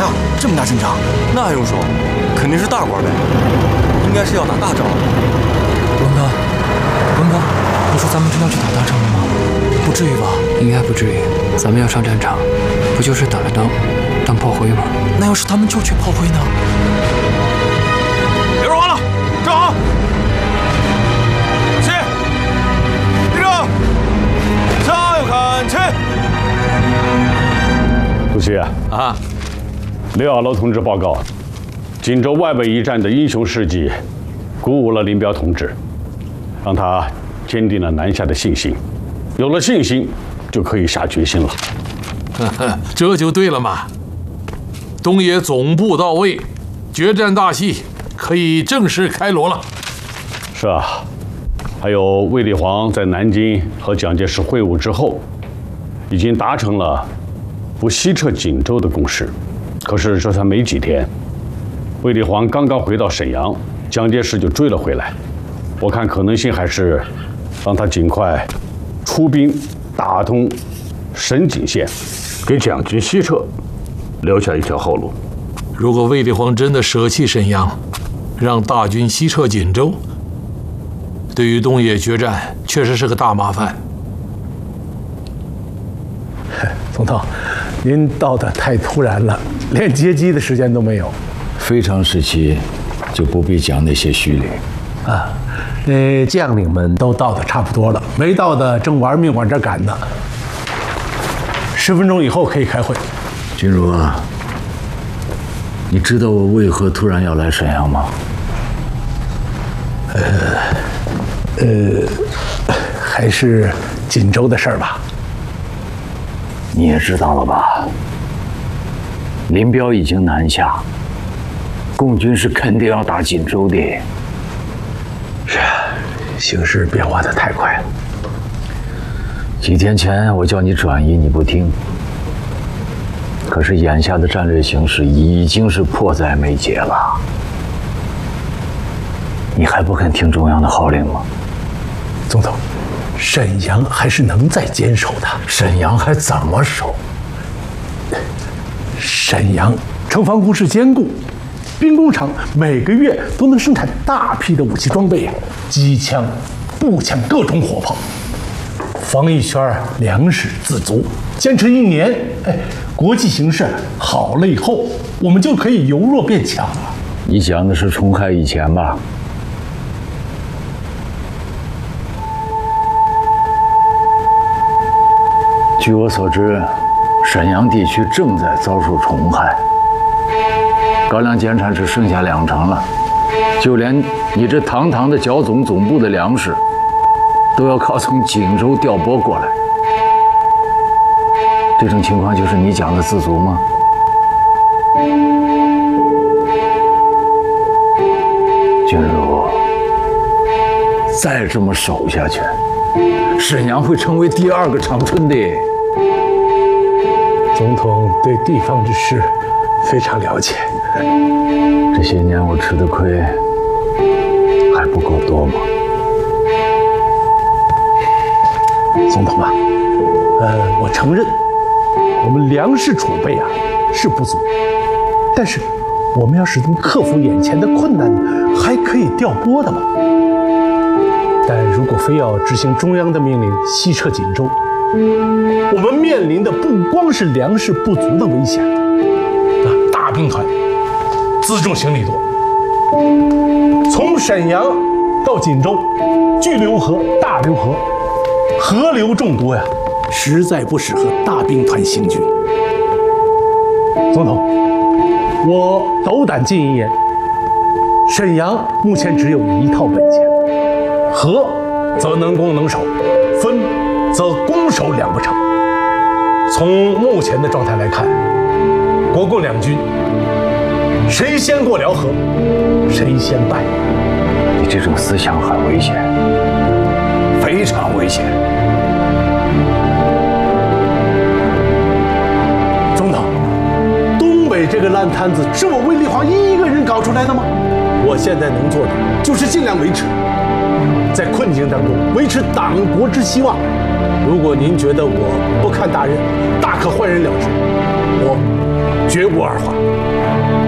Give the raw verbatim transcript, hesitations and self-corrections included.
这么大阵仗， 那还用说？肯定是大官呗，应该是要打大仗。 文哥，文哥，你说咱们真要去打大仗了吗？不至于吧？ 应该不至于。咱们要上战场，不就是打了当当炮灰吗？ 那要是他们就缺炮灰呢？ 别说话了，站好。起，立正，向右看齐。 主席啊，刘亚楼同志报告，锦州外围一战的英雄事迹，鼓舞了林彪同志，让他坚定了南下的信心。有了信心，就可以下决心了。 这就对了嘛。东野总部到位，决战大戏可以正式开锣了。 是啊，还有卫立煌在南京和蒋介石会晤之后，已经达成了不西撤锦州的共识。可是这才没几天，卫立煌刚刚回到沈阳，蒋介石就追了回来。我看可能性还是让他尽快出兵打通沈锦线，给蒋军西撤留下一条后路。 如果卫立煌真的舍弃沈阳，让大军西撤锦州，对于东野决战确实是个大麻烦。 总统，您到的太突然了，连接机的时间都没有。 非常时期，就不必讲那些虚礼。 啊，那将领们都到的差不多了，没到的正玩命往这赶呢。十分钟以后可以开会。 君如啊，你知道我为何突然要来沈阳吗？ 呃，呃，还是锦州的事儿吧。 你也知道了吧？林彪已经南下，共军是肯定要打锦州的。 是啊，形势变化的太快了。 几天前我叫你转移，你不听。可是眼下的战略形势已经是迫在眉睫了，你还不肯听中央的号令吗？ 总统，沈阳还是能再坚守的。 沈阳还怎么守？ 沈阳城防工事坚固，兵工厂每个月都能生产大批的武器装备，机枪、步枪各种火炮。防疫圈粮食自足，坚持一年，哎，国际形势好了以后，我们就可以由弱变强了。 你讲的是冲害以前吧？据我所知，沈阳地区正在遭受虫害，高粱减产只剩下两成了，就连你这堂堂的剿总总部的粮食，都要靠从锦州调拨过来。这种情况就是你讲的自足吗？君如，再这么守下去，沈阳会成为第二个长春的。 总统对地方之事非常了解。 这些年我吃的亏还不够多吗？ 总统啊，呃，我承认我们粮食储备啊是不足，但是我们要是能克服眼前的困难，还可以调拨的嘛。但如果非要执行中央的命令西撤锦州，我们面临的不光是粮食不足的危险，啊，大兵团辎重行李多，从沈阳到锦州，巨流河、大流河，河流众多呀，实在不适合大兵团行军。总统，我斗胆进一言，沈阳目前只有一套本钱，和则能攻能守，分则攻守两不成。从目前的状态来看，国共两军谁先过辽河，谁先败。 你这种思想很危险，非常危险。 总统，东北这个烂摊子是我卫立煌一个人搞出来的吗？我现在能做的就是尽量维持，在困境当中维持党国之希望。如果您觉得我不堪大任，大可换人了之，我绝无二话。